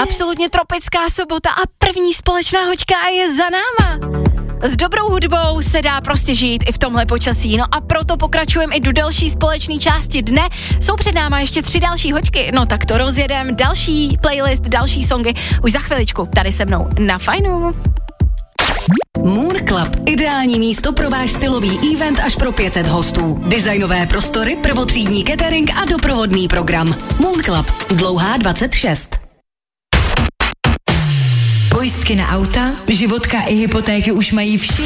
Absolutně tropická sobota a první společná hoďka je za náma. S dobrou hudbou se dá prostě žít i v tomhle počasí, no a proto pokračujeme i do další společné části dne. Jsou před náma ještě 3 další hoďky, no tak to rozjedem, další playlist, další songy, už za chviličku, tady se mnou na Fajnu. Moon Club. Ideální místo pro váš stylový event až pro 500 hostů. Designové prostory, prvotřídní catering a doprovodný program. Moon Club. Dlouhá 26. Pojistky na auta, životka i hypotéky už mají všichni.